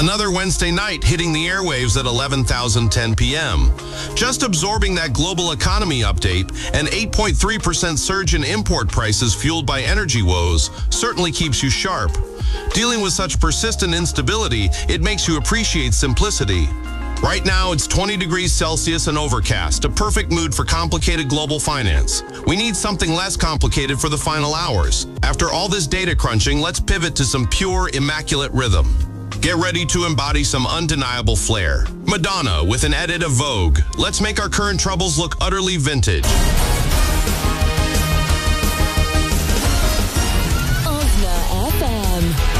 Another Wednesday night hitting the airwaves at 11,010 p.m. Just absorbing that global economy update, an 8.3% surge in import prices fueled by energy woes certainly keeps you sharp. Dealing with such persistent instability, it makes you appreciate simplicity. Right now, it's 20 degrees Celsius and overcast, a perfect mood for complicated global finance. We need something less complicated for the final hours. After all this data crunching, let's pivot to some pure, immaculate rhythm. Get ready to embody some undeniable flair. Madonna with an edit of Vogue. Let's make our current troubles look utterly vintage.